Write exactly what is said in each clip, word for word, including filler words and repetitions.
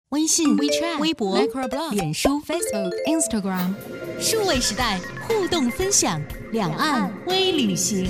微信、 WeChat、 微博、 Microblog、 脸书、 Facebook、Instagram， 数位时代互动分享，两岸微旅行。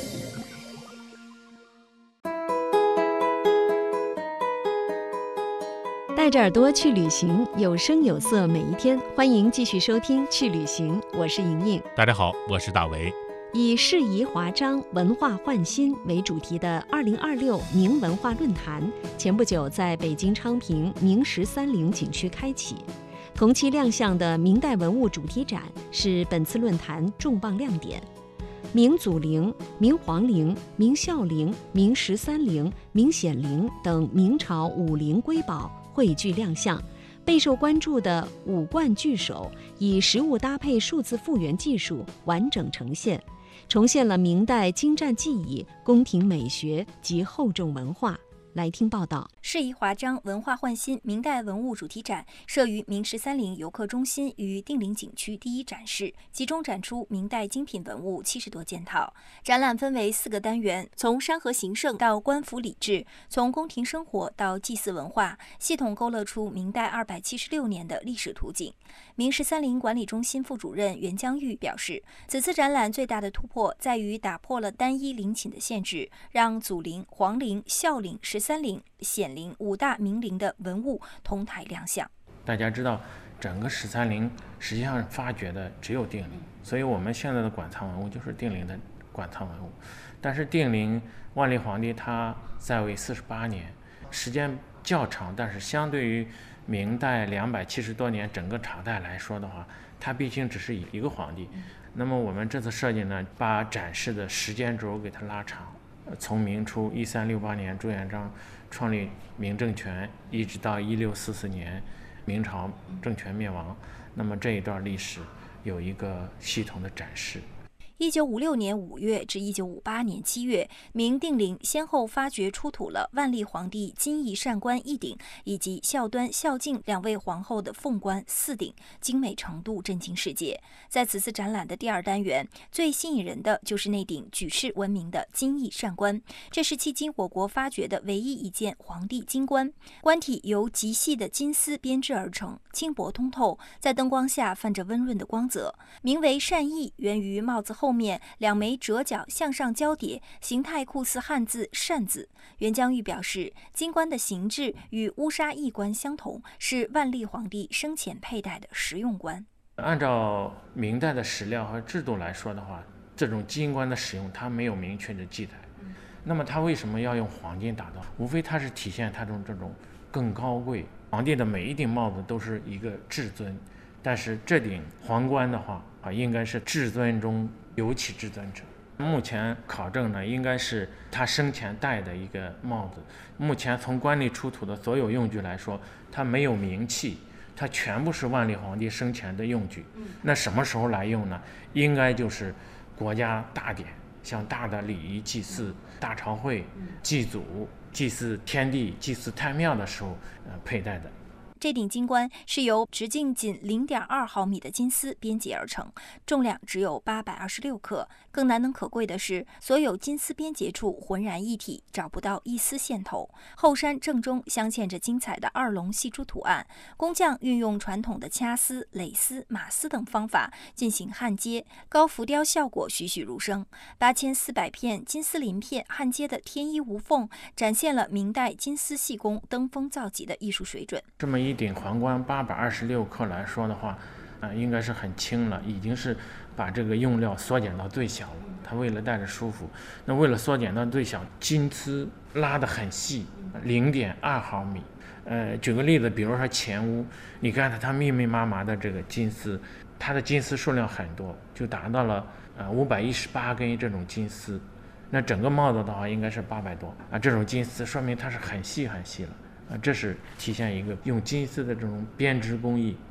带着耳朵去旅行，有声有色每一天。欢迎继续收听《去旅行》，我是莹莹。 大家好，我是大为。 以适宜华章、文化焕新为主题的二零二六明文化论坛，前不久在北京昌平明十三陵景区开启。同期亮相的明代文物主题展是本次论坛重磅亮点。明祖陵、明皇陵、明孝陵、明十三陵、明显陵等明朝五陵瑰宝汇聚亮相。备受关注的五冠聚首以实物搭配数字复原技术完整呈现，重现了明代精湛技艺、宫廷美学及厚重文化。来听报道。 适宜华章文化焕新明代文物主题展设于明十三陵游客中心与定陵景区第一展示，集中展出明代精品文物七十多件套。展览分为四个单元，从山河形胜到官府礼制，从宫廷生活到祭祀文化，系统勾勒出明代二百七十六年的历史图景。明十三陵管理中心副主任袁江玉表示，此次展览最大的突破在于打破了单一陵寝的限制，让祖陵、皇陵、孝陵、十三陵、显陵五大明陵的文物同台亮相。 大家知道，整个十三陵实际上发掘的只有定陵，所以我们现在的馆藏文物就是定陵的馆藏文物。但是定陵万历皇帝他在位四十八年，时间较长，但是相对于明代两百七十多年整个朝代来说的话，它毕竟只是一个皇帝。那么我们这次设计呢，把展示的时间轴给它拉长，从明初一三六八年朱元璋创立明政权，一直到一六四四年明朝政权灭亡，那么这一段历史有一个系统的展示。 一九五六年五月至一九五八年七月，明定陵先后发掘出土了万历皇帝金翼扇冠一顶以及孝端、孝敬两位皇后的凤冠四顶，精美程度震惊世界。在此次展览的第二单元，最吸引人的就是那顶举世闻名的金翼扇冠，这是迄今我国发掘的唯一一件皇帝金冠。冠体由极细的金丝编织而成，轻薄通透，在灯光下泛着温润的光泽。名为扇翼，源于帽子后面两枚折角向上交叠，形态酷似汉字扇字。袁江玉表示，金冠的形制与乌纱翼冠相同，是万历皇帝生前佩戴的实用冠。 按照明代的史料和制度来说的话，这种金冠的使用它没有明确的记载。那么它为什么要用黄金打造？无非它是体现它这种这种更高贵。皇帝的每一顶帽子都是一个至尊，但是这顶皇冠的话啊，应该是至尊中尤其至尊者。目前考证呢，应该是他生前戴的一个帽子。目前从官吏出土的所有用具来说，它没有名器，它全部是万历皇帝生前的用具。那什么时候来用呢？应该就是国家大典，像大的礼仪祭祀、大朝会、祭祖、祭祀天地、祭祀太庙的时候，呃，佩戴的。 这顶金冠是由直径仅 零点二毫米的金丝编结而成，重量只有八百二十六克。更难能可贵的是，所有金丝编结处浑然一体，找不到一丝线头。后衫正中镶嵌着精彩的二龙戏珠图案，工匠运用传统的掐丝、蕾丝、马丝等方法进行焊接，高浮雕效果栩栩如生。八千四百片金丝鳞片焊接的天衣无缝，展现了明代金丝细工登峰造极的艺术水准。 这么一顶皇冠八百二十六克来说的话，呃，应该是很轻了，已经是把这个用料缩减到最小了。它为了戴着舒服，那为了缩减到最小，金丝拉得很细，零点二毫米。呃，举个例子，比如说前屋，你看它它密密麻麻的这个金丝，它的金丝数量很多，就达到了呃五百一十八根这种金丝。那整个帽子的话，应该是八百多啊，这种金丝说明它是很细很细了。啊，这是体现一个用金丝的这种编织工艺